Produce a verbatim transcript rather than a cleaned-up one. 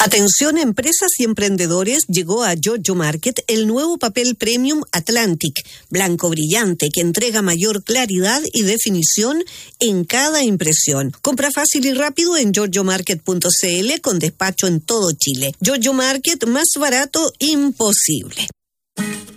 Atención empresas y emprendedores, llegó a Giorgio Market el nuevo papel premium Atlantic, blanco brillante que entrega mayor claridad y definición en cada impresión. Compra fácil y rápido en giorgio market punto c l con despacho en todo Chile. Giorgio Market, más barato imposible.